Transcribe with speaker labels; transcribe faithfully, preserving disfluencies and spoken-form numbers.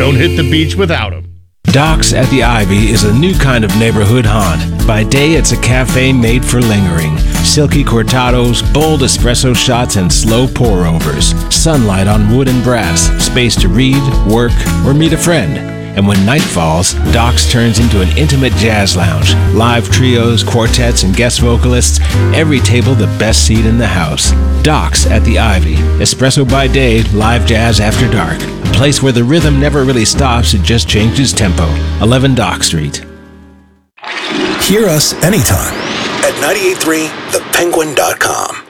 Speaker 1: Don't hit the beach without them.
Speaker 2: Docks at the Ivy is a new kind of neighborhood haunt. By day, it's a cafe made for lingering. Silky cortados, bold espresso shots, and slow pour-overs. Sunlight on wood and brass. Space to read, work, or meet a friend. And when night falls, Docks turns into an intimate jazz lounge. Live trios, quartets, and guest vocalists. Every table the best seat in the house. Docks at the Ivy. Espresso by day, live jazz after dark. A place where the rhythm never really stops, it just changes tempo. eleven Dock Street.
Speaker 3: Hear us anytime at nine eight three the penguin dot com.